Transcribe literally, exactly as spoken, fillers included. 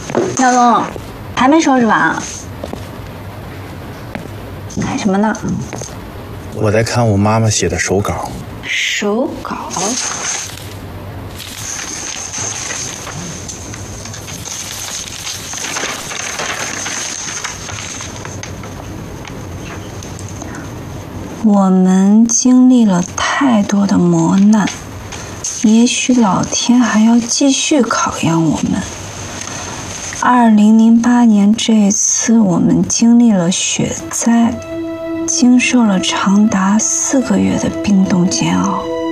老公，还没收拾完？干什么呢？ 我在看我妈妈写的手稿。 手稿？我们经历了太多的磨难，也许老天还要继续考验我们。二零零八年这次，我们经历了雪灾，经受了长达四个月的冰冻煎熬。